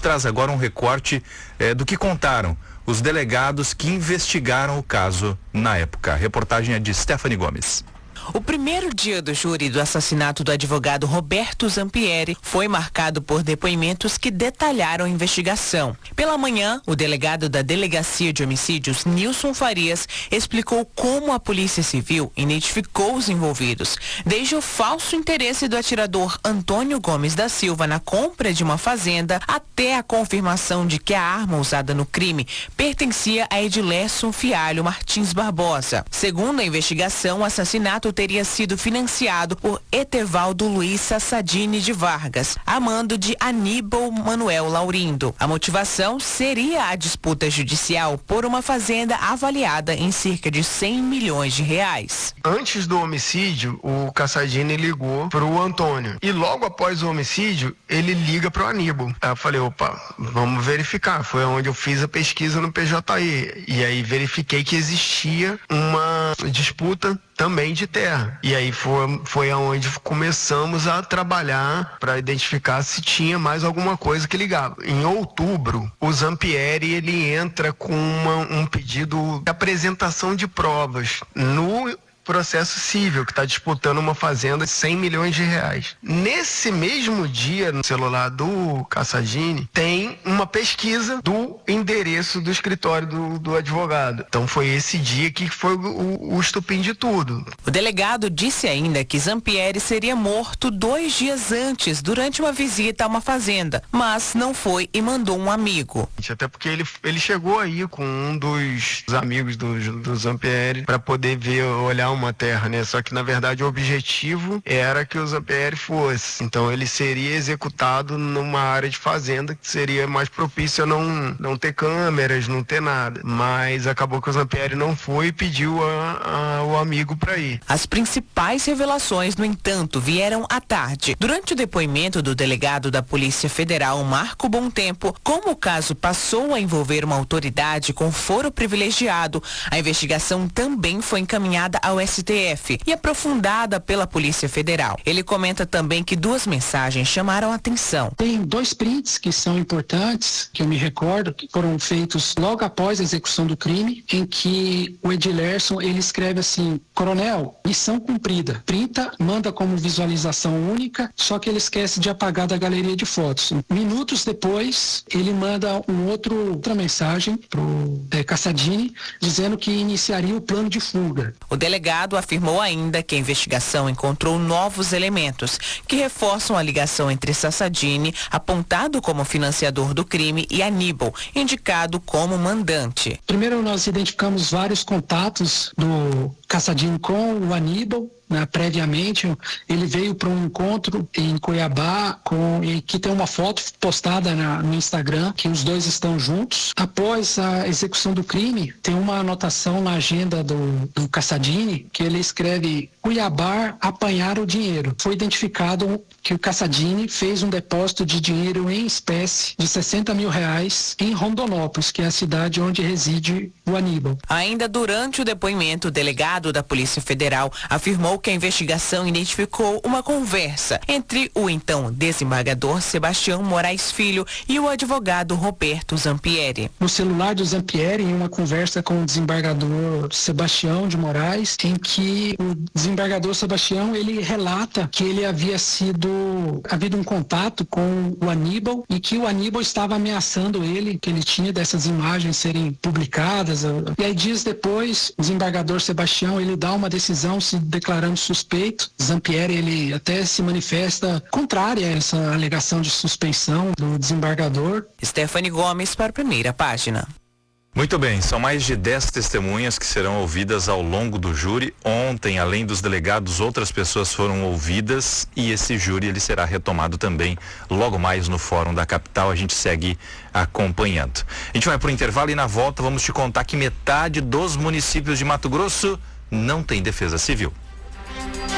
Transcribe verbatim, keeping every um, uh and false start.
traz agora um recorte eh, do que contaram os delegados que investigaram o caso na época. A reportagem é de Stephanie Gomes. O primeiro dia do júri do assassinato do advogado Roberto Zampieri foi marcado por depoimentos que detalharam a investigação. Pela manhã, o delegado da Delegacia de Homicídios, Nilson Farias, explicou como a Polícia Civil identificou os envolvidos, desde o falso interesse do atirador Antônio Gomes da Silva na compra de uma fazenda até a confirmação de que a arma usada no crime pertencia a Edilson Fialho Martins Barbosa. Segundo a investigação, o assassinato teria sido financiado por Etevaldo Luiz Sassadini de Vargas, a mando de Aníbal Manuel Laurindo. A motivação seria a disputa judicial por uma fazenda avaliada em cerca de cem milhões de reais. Antes do homicídio, o Cassadini ligou pro Antônio e logo após o homicídio, ele liga pro Aníbal. Aí eu falei, opa, vamos verificar. Foi onde eu fiz a pesquisa no P J I e aí verifiquei que existia uma disputa também de terra. E aí foi, foi aonde começamos a trabalhar para identificar se tinha mais alguma coisa que ligava. Em outubro, o Zampieri ele entra com uma, um pedido de apresentação de provas no processo civil, que está disputando uma fazenda de cem milhões de reais. Nesse mesmo dia, no celular do Cassadini, tem uma pesquisa do endereço do escritório do, do advogado. Então foi esse dia que foi o, o estupim de tudo. O delegado disse ainda que Zampieri seria morto dois dias antes, durante uma visita a uma fazenda, mas não foi e mandou um amigo. Até porque ele, ele chegou aí com um dos amigos do, do Zampieri para poder ver, olhar uma terra, né? Só que na verdade o objetivo era que o Zampieri fosse. Então ele seria executado numa área de fazenda que seria mais propício a não, não ter câmeras, não ter nada. Mas acabou que o Zampieri não foi e pediu a, a, o amigo para ir. As principais revelações, no entanto, vieram à tarde. Durante o depoimento do delegado da Polícia Federal, Marco Bontempo, como o caso passou a envolver uma autoridade com foro privilegiado, a investigação também foi encaminhada ao S T F e aprofundada pela Polícia Federal. Ele comenta também que duas mensagens chamaram a atenção. Tem dois prints que são importantes, que eu me recordo, que foram feitos logo após a execução do crime, em que o Edilson, ele escreve assim: coronel, missão cumprida. Printa, manda como visualização única, só que ele esquece de apagar da galeria de fotos. Minutos depois, ele manda um outro, outra mensagem pro é, Cassadini, dizendo que iniciaria o plano de fuga. O delegado afirmou ainda que a investigação encontrou novos elementos que reforçam a ligação entre Sassadini, apontado como financiador do crime, e Aníbal, indicado como mandante. Primeiro nós identificamos vários contatos do Cassadini com o Aníbal. Né, previamente, ele veio para um encontro em Cuiabá, com, e que tem uma foto postada na, no Instagram, que os dois estão juntos. Após a execução do crime, tem uma anotação na agenda do, do Cassadini, que ele escreve: Cuiabá apanhar o dinheiro. Foi identificado que o Cassadini fez um depósito de dinheiro em espécie de sessenta mil reais em Rondonópolis, que é a cidade onde reside o Aníbal. Ainda durante o depoimento, o delegado da Polícia Federal afirmou que a investigação identificou uma conversa entre o então desembargador Sebastião Moraes Filho e o advogado Roberto Zampieri. No celular do Zampieri, em uma conversa com o desembargador Sebastião de Moraes, em que o desembargador Sebastião, ele relata que ele havia sido havido um contato com o Aníbal e que o Aníbal estava ameaçando ele, que ele tinha dessas imagens serem publicadas. E aí dias depois, o desembargador Sebastião, ele dá uma decisão se declarando suspeito. Zampieri, ele até se manifesta contrária a essa alegação de suspeição do desembargador. Stephanie Gomes para a Primeira Página. Muito bem, são mais de dez testemunhas que serão ouvidas ao longo do júri. Ontem, além dos delegados, outras pessoas foram ouvidas e esse júri ele será retomado também logo mais no Fórum da Capital. A gente segue acompanhando. A gente vai para o intervalo e na volta vamos te contar que metade dos municípios de Mato Grosso não tem defesa civil.